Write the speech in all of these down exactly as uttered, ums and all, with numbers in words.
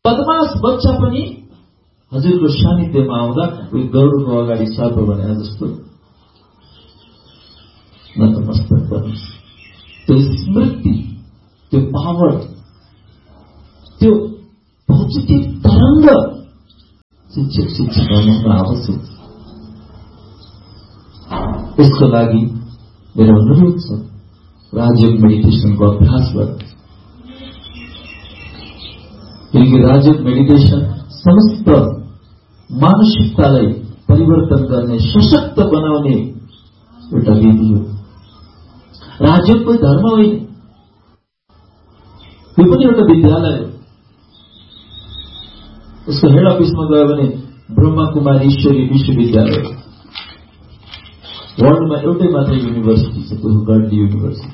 बदमास बच्चा पनि हजुरको सानिध्यमा आउँदा उयो गौरवको अगाडि सर्प भनेर जस्तो नतमस्तक बन्नुहोस्। त्यो स्मृति, त्यो पावर, त्यो पोजिटिभ तरंग शिक्षक शिक्षिकामा आवश्यक। यसको लागि मेरो अनुरोध छ, राजयोग मेडिटेसनको अभ्यास गर्नु। किनकि राजयोग मेडिटेसन समस्त मानसिकतालाई परिवर्तन गर्ने, सशक्त बनाउने एउटा विधि हो। राजयोग कोही धर्म होइन, यो पनि एउटा विद्यालय हो। यसको हेड अफिसमा गयो भने ब्रह्मा कुमारी ईश्वरी विश्वविद्यालय हो। वर्ल्डमा एउटै मात्र युनिभर्सिटी छ, त्यो गडली युनिभर्सिटी।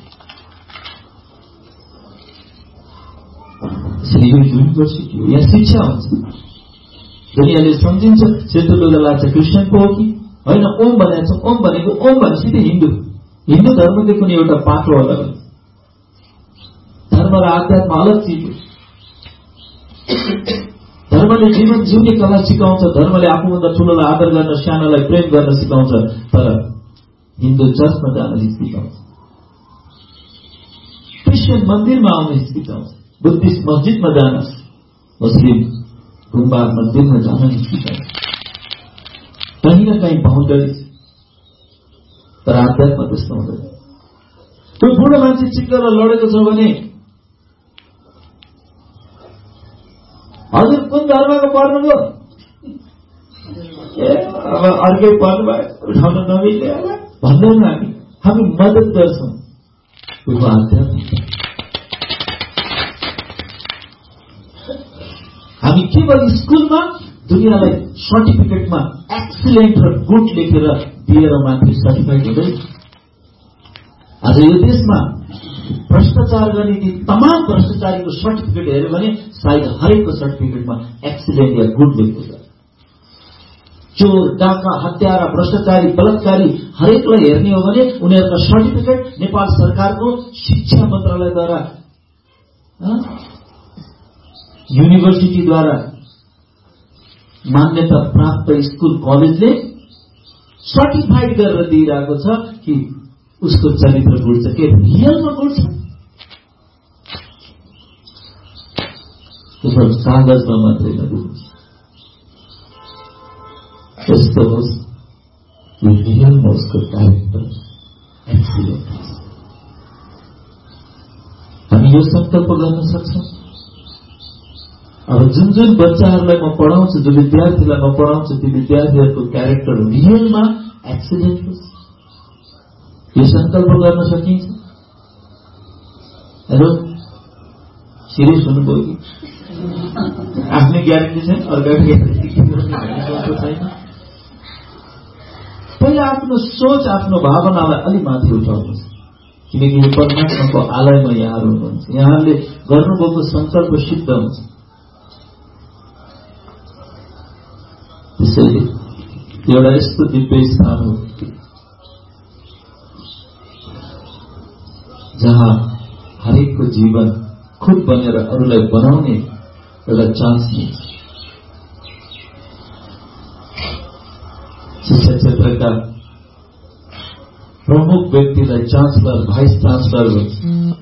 यो युनिभर्सिटी हो, यहाँ शिक्षा हुन्छ। दुनियाँले सम्झिन्छ सेतो लुगा लाग्छ क्रिस्चियन पो हो कि होइन, ओम भनेको छ। ओम भनेको ओम भनेपछि त हिन्दू हिन्दू धर्मको कुनै एउटा पाटो अलग हो। धर्म र आध्यात्म अलग चिज हो। धर्मले जीवन जिउने कला सिकाउँछ, धर्मले आफूभन्दा ठूलोलाई आदर गर्न, सानोलाई प्रेम गर्न सिकाउँछ। तर हिन्दू चर्चमा जान सिकाउँछ, क्रिस्चियन मन्दिरमा आउन सिकाउँछ, बुद्धिस्ट मस्जिदमा जान, मुस्लिम गुम्बा मन्दिरमा जान सिकाउँछ। कहीँ न कहीँ बाउन्डरी, तर आध्यात्म त्यस्तो हुँदैन। त्यो बुढो मान्छे चिक्कर लडेको छ भने हजुर कुन धर्मको पर्नुभयो? ए अब अर्कै पर्नुभयो, उठाउन नमिल्ने भन्दैनौँ हामी, हामी मद्दत गर्छौँ। त्यो आध्यात्म। हामी केवल स्कुलमा दुनियाँलाई सर्टिफिकेटमा एक्सिलेन्ट र गुड लेखेर दिएर माथि सर्टिफाइड हुँदैन। आज यो देशमा भ्रष्टाचार गर्ने ती तमाम भ्रष्टाचारीको सर्टिफिकेट हेऱ्यो भने सायद हरेकको सर्टिफिकेटमा एक्सिलेन्ट या गुड लेखेको छ। चोर, डाका, हत्यारा, भ्रष्टाचारी, बलात्कारी हरेकलाई हेर्ने हो भने उनीहरूका सर्टिफिकेट नेपाल सरकारको शिक्षा मन्त्रालयद्वारा, युनिभर्सिटीद्वारा मान्यता प्राप्त स्कुल कलेजले सर्टिफाइड गरेर दिइरहेको छ कि उसको चरित्र गुण छ। के रियलमा गुण छ? कागजमा मात्रै नदिनुहोस्। त्यस्तो होस् कि रियलमा उसको क्यारेक्टर एक्सिलेन्ट होस्। हामी यो संकल्प गर्न सक्छौँ। अब जुन जुन बच्चाहरूलाई म पढाउँछु, जो विद्यार्थीलाई म पढाउँछु, ती विद्यार्थीहरूको क्यारेक्टर रियलमा एक्सिलेन्ट होस्। यो संकल्प गर्न सकिन्छ? हेलो, सिरियस हुनुभयो कि? आफ्नै ग्यारेन्टी छैन, अर्काको ग्यारेन्टी छैन। पहिला आफ्नो सोच, आफ्नो भावनालाई अलि माथि उठाउनुहोस्। किनकि यो परमात्माको आलयमा यहाँहरू हुनुहुन्छ। यहाँहरूले गर्नुभएको संकल्प सिद्ध हुन्छ। त्यसैले एउटा यस्तो दिव्य स्थान हो जहाँ हरेकको जीवन खुद बनेर अरूलाई बनाउने एउटा चान्स मिल्छ। शिक्षा क्षेत्रका प्रमुख व्यक्तिलाई चान्सलर, भाइस चान्सलर हुन्छ।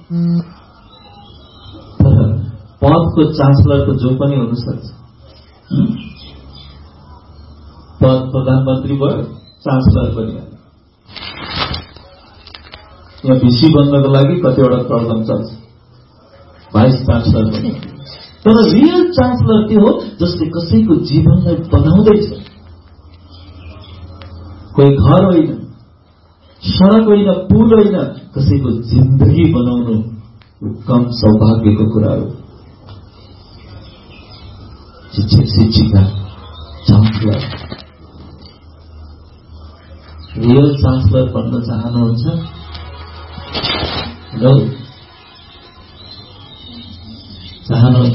तर पदको चान्सलरको जो पनि हुन सक्छ। पद प्रधानमन्त्री भयो, चान्सलर पनि। यहाँ भिसी बन्नको लागि कतिवटा कदम चल्छ, भाइस चान्सलर पनि। तर रियल चान्सलर के हो? जसले कसैको जीवनलाई बनाउँदैछ। कोही घर होइन, सडक होइन, पुल होइन, कसैको जिन्दगी बनाउनु कम सौभाग्यको कुरा हो। शिक्षक शिक्षिका चान्सलर, रियल चान्सलर बन्न चाहनुहुन्छ? हेलो, चाहनुहुन्छ?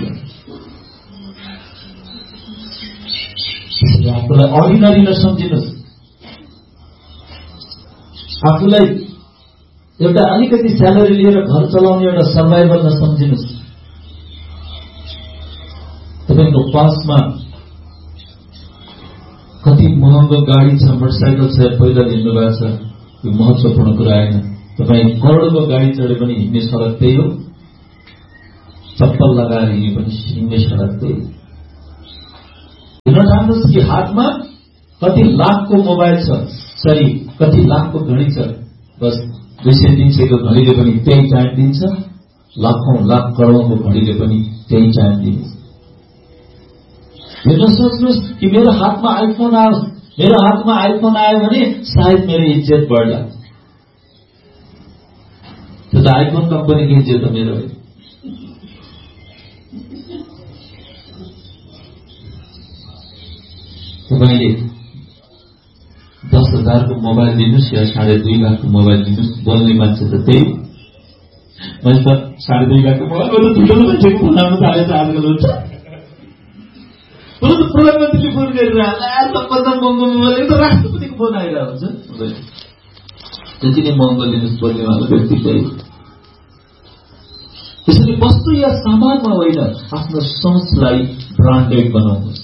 आफूलाई अर्डिनरी नसम्झिनुहोस्। आफूलाई एउटा अलिकति स्यालेरी लिएर घर चलाउने एउटा सर्भाइभल नसम्झिनुहोस्। तपाईँको पासमा कति महँगो गाडी छ, मोटरसाइकल छ, पहिला लिनु भएको छ, यो महत्वपूर्ण कुरा होइन। तपाईँ करोडको गाडी चढे पनि हिँड्ने सडक त्यही हो, चप्पल लगाएर हिँड्ने पनि हिँड्ने सडक त्यही हो। हेर्न चाहनुहोस् कि हातमा कति लाखको मोबाइल छ, सरी कति लाखको घडी छ, बस दुई सय तीन सयको घडीले पनि त्यही टाइम दिन्छ, लाखौं लाख करोडौंको घडीले पनि त्यही टाइम दिन्छ। हेर्न सक्नुहोस् कि मेरो हातमा आइफोन आओस्, मेरो हातमा आइफोन आयो भने सायद मेरो इज्जत बढ्ला। त्यो त आइफोन कम्पनीको इज्जत हो, मेरो होइन। तपाईँले दस हजारको मोबाइल दिनुहोस् या साढे दुई लाखको मोबाइल दिनुहोस्, बोल्ने मान्छे त त्यही। मैले त साढे दुई लाखको मोबाइल ठुलो मान्छेको फोन आउनु थालेछ आजकल। हुन्छ बरु त प्रधानमन्त्रीले फोन गरेर सबभन्दा महँगो मोबाइल त राष्ट्रपतिको फोन आइरहेको हुन्छ। त्यति नै महँगो दिनुहोस् बोल्नेवाला व्यक्ति त्यही। त्यसैले वस्तु या सामानमा होइन, आफ्नो सोचलाई ब्रान्डेड बनाउनुहोस्।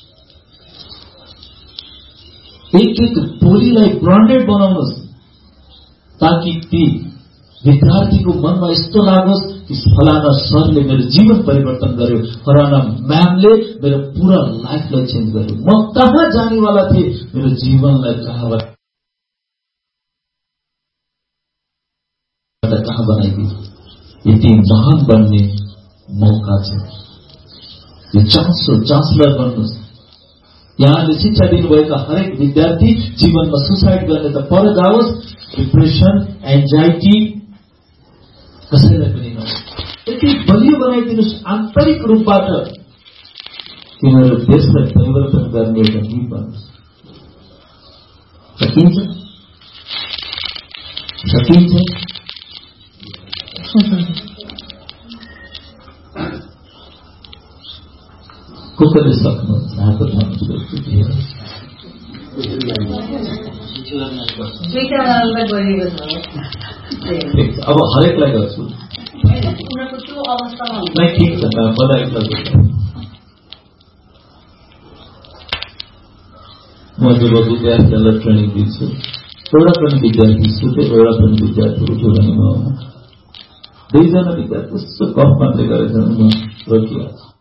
एक एक बोलीलाई ब्रान्डेड बनाउनुहोस्, ताकि ती विद्यार्थीको मनमा यस्तो लागोस् कि फलाना सरले मेरो जीवन परिवर्तन गर्यो, फलाना म्यामले मेरो पूरा लाइफलाई चेन्ज गर्यो, म कहाँ जानेवाला थिएँ, मेरो जीवनलाई कहाँबाट कहाँ बनाइदिए। यति महान बन्ने मौका छ, यो चान्स हो, चान्सलर बन्नुहोस्। यहाँले शिक्षा दिनुभएका हरेक विद्यार्थी जीवनमा सुसाइड गर्ने त पर जाओस्, डिप्रेसन, एन्जाइटी कसैलाई पनि नहोस्। यति बलियो बनाइदिनुहोस् आन्तरिक रूपबाट कि मेरो देशलाई परिवर्तन गर्ने एउटा गीत बन्नुहोस्। सकिन्छ? सकिन्छ? को कसले सक्नुहुन्छ? हात उठाउनुहोस्। अब हरेकलाई गर्छु। ठिक छ, मलाई म जब विद्यार्थीहरूलाई ट्रेनिङ दिन्छु, एउटा पनि विद्यार्थी सुते, एउटा पनि विद्यार्थी उठ्यो भने म दुईजना विद्यार्थी कस्तो कफ मात्रै गरेछन्, म रोकिहाल्छु।